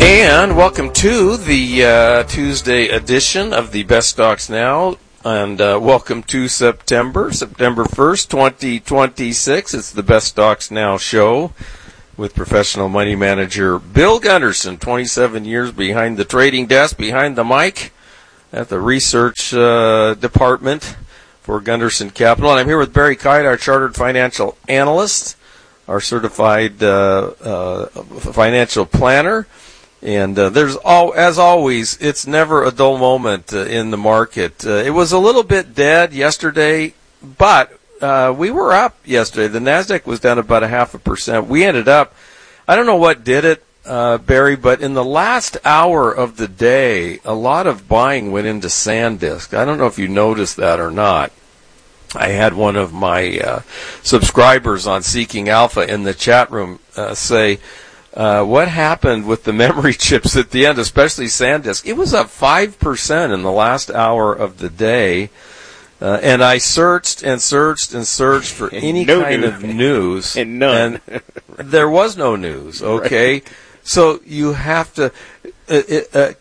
And welcome to the Tuesday edition of the Best Stocks Now, and welcome to September 1st, 2026. It's the Best Stocks Now show with professional money manager Bill Gunderson, 27 years behind the trading desk, behind the mic at the research department for Gunderson Capital. And I'm here with Barry Kite, our chartered financial analyst, our certified financial planner. And as always, it's never a dull moment in the market. It was a little bit dead yesterday, but we were up yesterday. The Nasdaq was down about 0.5%. We ended up, I don't know what did it, Barry, but in the last hour of the day, a lot of buying went into SanDisk. I don't know if you noticed that or not. I had one of my subscribers on Seeking Alpha in the chat room say, what happened with the memory chips at the end, especially SanDisk? It was up 5% in the last hour of the day. And I searched and searched and searched for any kind of news. And none. And there was no news, okay? Right. So you have to... AI,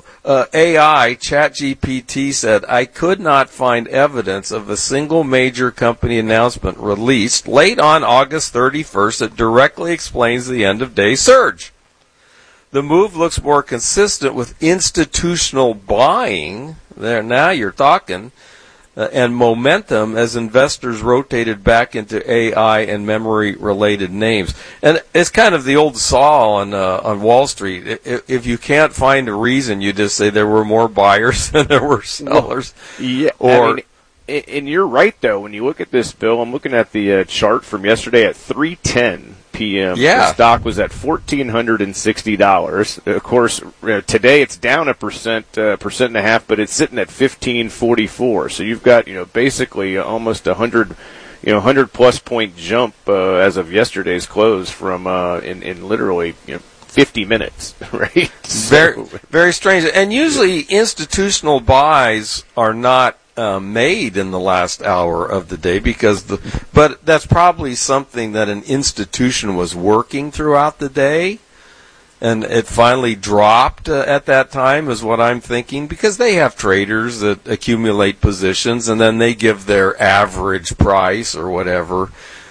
ChatGPT said, I could not find evidence of a single major company announcement released late on August 31st that directly explains the end-of-day surge. The move looks more consistent with institutional buying, there now you're talking, and momentum as investors rotated back into AI and memory-related names. And it's kind of the old saw on Wall Street. If you can't find a reason, you just say there were more buyers than there were sellers. Yeah, and you're right, though. When you look at this, Bill, I'm looking at the chart from yesterday at 3:10 p.m. Yeah. The stock was at $1,460. Of course, today it's down 1.5%, but it's sitting at 1544. So you've got, basically almost 100 plus point jump as of yesterday's close from in literally 50 minutes, right? Very, very strange. And usually institutional buys are not made in the last hour of the day but that's probably something that an institution was working throughout the day, and it finally dropped at that time is what I'm thinking, because they have traders that accumulate positions and then they give their average price or whatever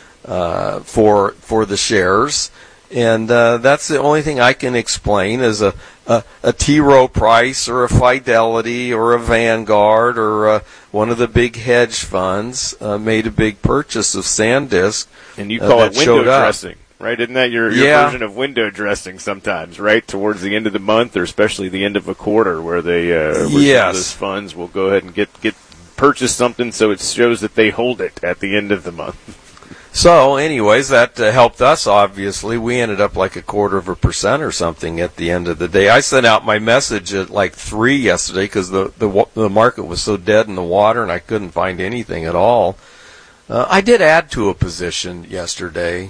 for the shares. And that's the only thing I can explain is a T. Rowe Price or a Fidelity or a Vanguard or one of the big hedge funds made a big purchase of SanDisk. And you call it window dressing, right? Isn't that your version of window dressing sometimes, right? Towards the end of the month or especially the end of a quarter where they some of those funds will go ahead and get purchase something so it shows that they hold it at the end of the month. So, anyways, that helped us, obviously. We ended up like 0.25% or something at the end of the day. I sent out my message at like 3 yesterday because the market was so dead in the water and I couldn't find anything at all. I did add to a position yesterday.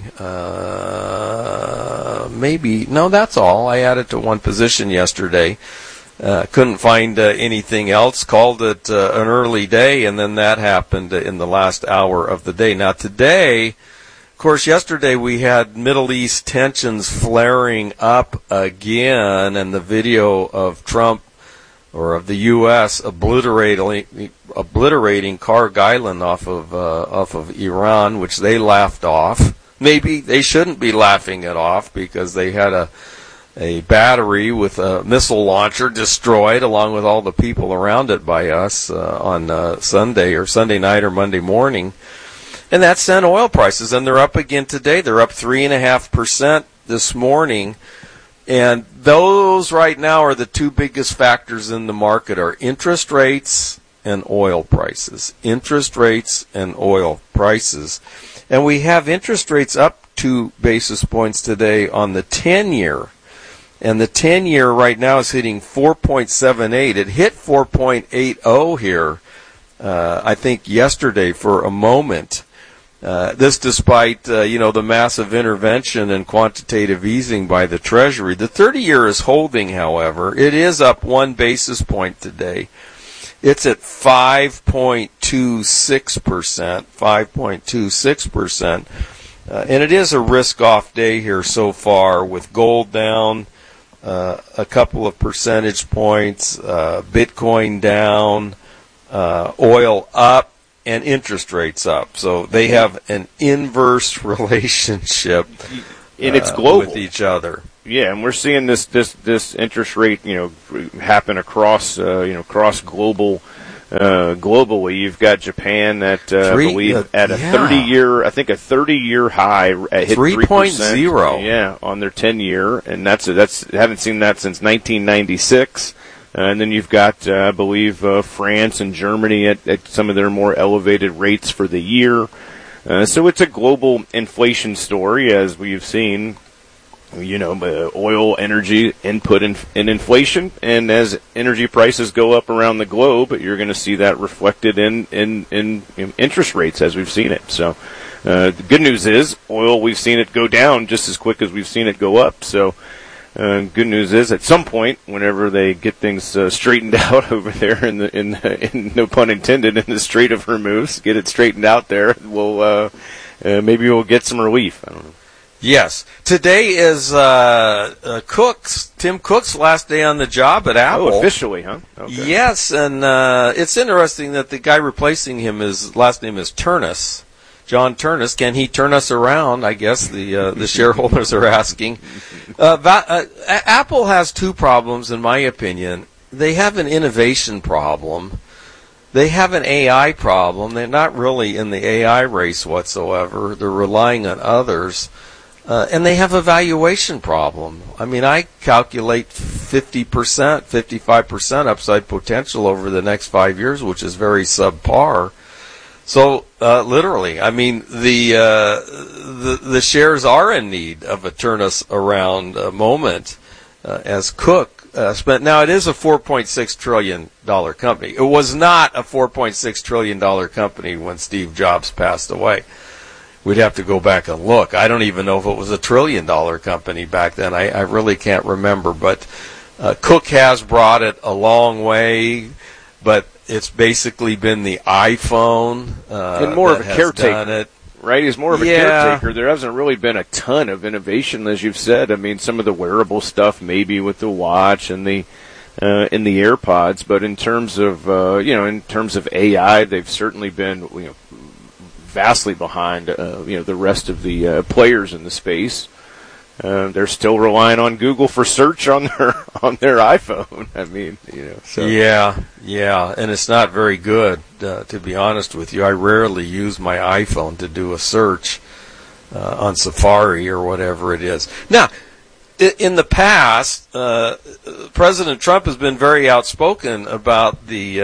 That's all. I added to one position yesterday. Couldn't find anything else, called it an early day, and then that happened in the last hour of the day. Now today, of course, yesterday we had Middle East tensions flaring up again, and the video of Trump, or of the U.S., obliterating Kharg Island off of Iran, which they laughed off. Maybe they shouldn't be laughing it off because they had a battery with a missile launcher destroyed along with all the people around it by us on Sunday night or Monday morning. And that sent oil prices, and they're up again today. They're up 3.5% this morning. And those right now are the two biggest factors in the market are interest rates and oil prices. Interest rates and oil prices. And we have interest rates up 2 basis points today on the 10-year. And the 10-year right now is hitting 4.78. It hit 4.80 here, I think, yesterday for a moment. This despite, the massive intervention and quantitative easing by the Treasury. The 30-year is holding, however. It is up 1 basis point today. It's at 5.26%, 5.26%. And it is a risk-off day here so far with gold down, a couple of percentage points, Bitcoin down, oil up, and interest rates up. So they have an inverse relationship and it's global with each other. Yeah, and we're seeing this interest rate, happen across, across globally. You've got Japan at, I believe, at a 30-year high at hit 3.0. Yeah, on their 10-year, and that's haven't seen that since 1996. And then you've got, I believe, France and Germany at some of their more elevated rates for the year. So it's a global inflation story, as we've seen. Oil, energy, input in inflation, and as energy prices go up around the globe, you're going to see that reflected in interest rates as we've seen it. So, the good news is oil, we've seen it go down just as quick as we've seen it go up. So, good news is at some point, whenever they get things straightened out over there in no pun intended, in the Strait of Hormuz, get it straightened out there, maybe we'll get some relief. I don't know. Yes. Today is Tim Cook's last day on the job at Apple. Oh, officially, huh? Okay. Yes, and it's interesting that the guy replacing him, his last name is Ternus, John Ternus. Can he turn us around? I guess the shareholders are asking. Apple has two problems, in my opinion. They have an innovation problem. They have an AI problem. They're not really in the AI race whatsoever. They're relying on others. And they have a valuation problem. I mean, I calculate 50%, 55% upside potential over the next 5 years, which is very subpar. So, literally, I mean, the shares are in need of a turn us around moment, as Cook spent. Now, it is a $4.6 trillion company. It was not a $4.6 trillion company when Steve Jobs passed away. We'd have to go back and look. I don't even know if it was a $1 trillion company back then. I really can't remember. But Cook has brought it a long way, but it's basically been the iPhone and more of a caretaker, right? He's more of a caretaker. There hasn't really been a ton of innovation, as you've said. I mean, some of the wearable stuff, maybe with the watch and the AirPods, but in terms of in terms of AI, they've certainly been vastly behind the rest of the players in the space. They're still relying on Google for search on their iPhone. I mean, so. Yeah, and it's not very good, to be honest with you. I rarely use my iPhone to do a search on Safari or whatever it is. Now, in the past, President Trump has been very outspoken about the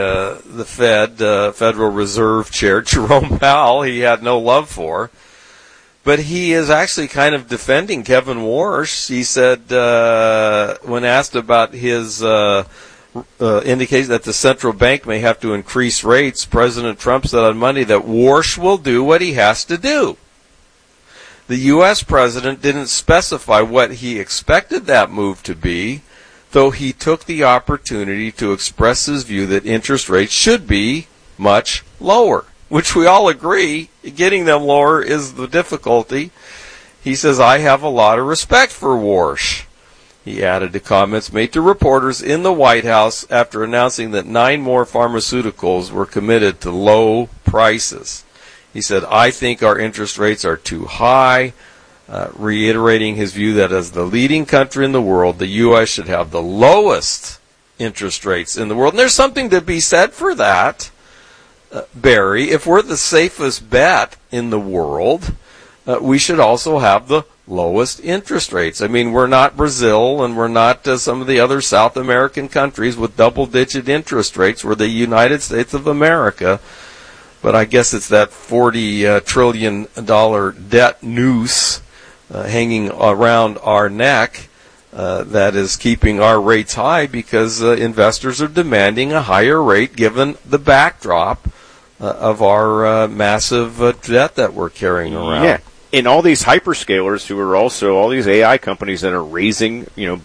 Federal Reserve Chair, Jerome Powell. He had no love for. But he is actually kind of defending Kevin Warsh. He said, when asked about his indication that the central bank may have to increase rates, President Trump said on Monday that Warsh will do what he has to do. The U.S. president didn't specify what he expected that move to be, though he took the opportunity to express his view that interest rates should be much lower, which we all agree, getting them lower is the difficulty. He says, I have a lot of respect for Warsh. He added to comments made to reporters in the White House after announcing that 9 more pharmaceuticals were committed to low prices. He said, I think our interest rates are too high, reiterating his view that as the leading country in the world, the U.S. should have the lowest interest rates in the world. And there's something to be said for that, Barry. If we're the safest bet in the world, we should also have the lowest interest rates. I mean, we're not Brazil and we're not some of the other South American countries with double-digit interest rates. We're the United States of America. But I guess it's that $40 trillion debt noose hanging around our neck that is keeping our rates high because investors are demanding a higher rate given the backdrop of our massive debt that we're carrying around. in all these hyperscalers who are also all these AI companies that are raising,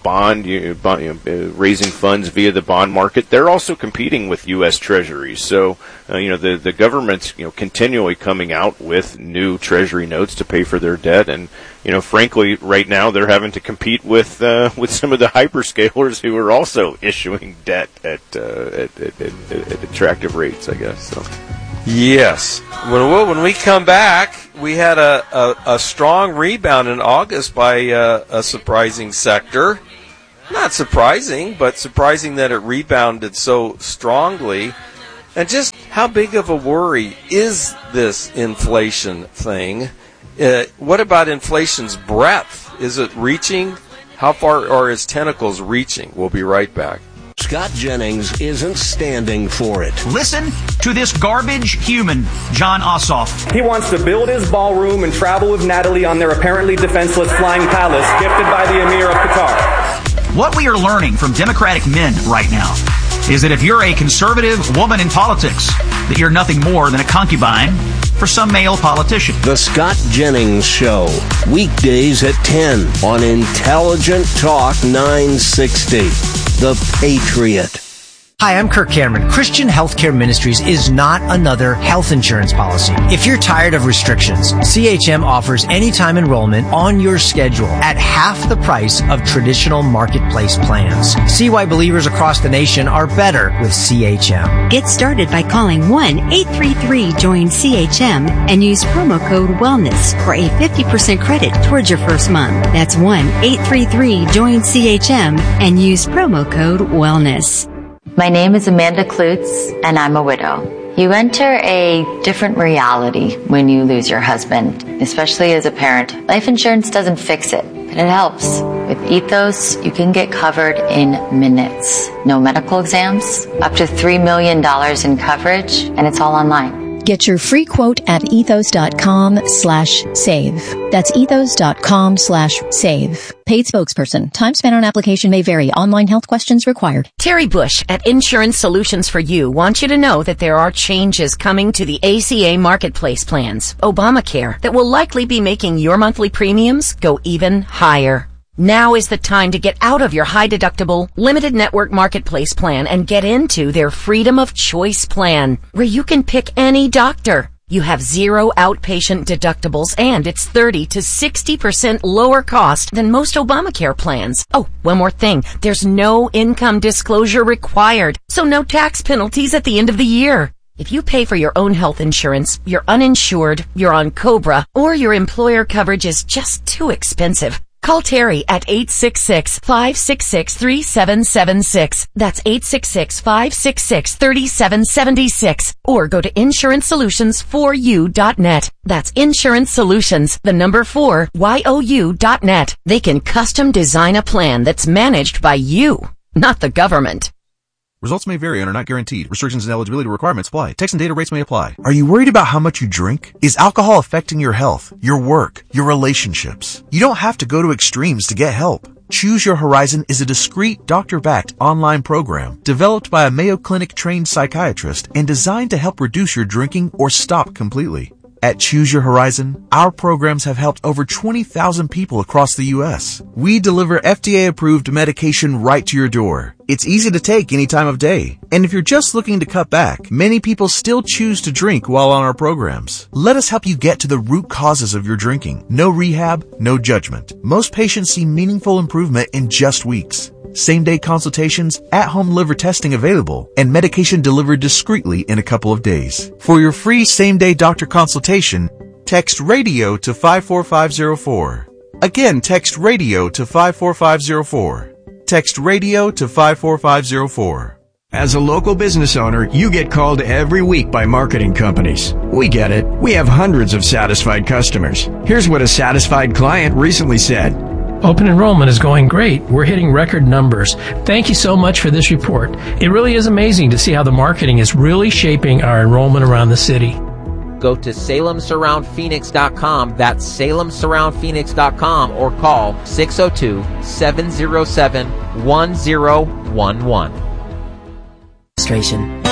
raising funds via the bond market, they're also competing with U.S. Treasuries. So, the government's, continually coming out with new Treasury notes to pay for their debt. And, frankly, right now they're having to compete with some of the hyperscalers who are also issuing debt at attractive rates, I guess. So. Yes. When we come back, we had a strong rebound in August by a surprising sector. Not surprising, but surprising that it rebounded so strongly. And just how big of a worry is this inflation thing? What about inflation's breadth? Is it reaching? How far are its tentacles reaching? We'll be right back. Scott Jennings isn't standing for it. Listen to this garbage human, John Ossoff. He wants to build his ballroom and travel with Natalie on their apparently defenseless flying palace gifted by the Emir of Qatar. What we are learning from Democratic men right now is that if you're a conservative woman in politics, that you're nothing more than a concubine for some male politician. The Scott Jennings Show, weekdays at 10 on Intelligent Talk 960. The Patriot. Hi, I'm Kirk Cameron. Christian Healthcare Ministries is not another health insurance policy. If you're tired of restrictions, CHM offers anytime enrollment on your schedule at half the price of traditional marketplace plans. See why believers across the nation are better with CHM. Get started by calling 1-833-JOIN-CHM and use promo code WELLNESS for a 50% credit towards your first month. That's 1-833-JOIN-CHM and use promo code WELLNESS. My name is Amanda Klutz, and I'm a widow. You enter a different reality when you lose your husband, especially as a parent. Life insurance doesn't fix it, but it helps. With Ethos, you can get covered in minutes. No medical exams, up to $3 million in coverage, and it's all online. Get your free quote at ethos.com/save. That's ethos.com/save. Paid spokesperson. Time spent on application may vary. Online health questions required. Terry Bush at Insurance Solutions for You wants you to know that there are changes coming to the ACA marketplace plans, Obamacare, that will likely be making your monthly premiums go even higher. Now is the time to get out of your high-deductible, limited network marketplace plan and get into their Freedom of Choice plan, where you can pick any doctor. You have 0 outpatient deductibles, and it's 30 to 60% lower cost than most Obamacare plans. Oh, one more thing. There's no income disclosure required, so no tax penalties at the end of the year. If you pay for your own health insurance, you're uninsured, you're on COBRA, or your employer coverage is just too expensive, call Terry at 866-566-3776. That's 866-566-3776. Or go to insurancesolutions4u.net. That's Insurance Solutions, the number 4, YOU.net. They can custom design a plan that's managed by you, not the government. Results may vary and are not guaranteed. Restrictions and eligibility requirements apply. Text and data rates may apply. Are you worried about how much you drink? Is alcohol affecting your health, your work, your relationships? You don't have to go to extremes to get help. Choose Your Horizon is a discreet, doctor-backed online program developed by a Mayo Clinic trained psychiatrist and designed to help reduce your drinking or stop completely. At Choose Your Horizon, our programs have helped over 20,000 people across the U.S. We deliver FDA-approved medication right to your door. It's easy to take any time of day. And if you're just looking to cut back, many people still choose to drink while on our programs. Let us help you get to the root causes of your drinking. No rehab, no judgment. Most patients see meaningful improvement in just weeks. Same-day consultations, at-home liver testing available, and medication delivered discreetly in a couple of days. For your free same-day doctor consultation, text RADIO to 54504. Again, text RADIO to 54504. Text RADIO to 54504. As a local business owner, you get called every week by marketing companies. We get it. We have hundreds of satisfied customers. Here's what a satisfied client recently said. Open enrollment is going great. We're hitting record numbers. Thank you so much for this report. It really is amazing to see how the marketing is really shaping our enrollment around the city. Go to SalemSurroundPhoenix.com. That's SalemSurroundPhoenix.com or call 602-707-1011.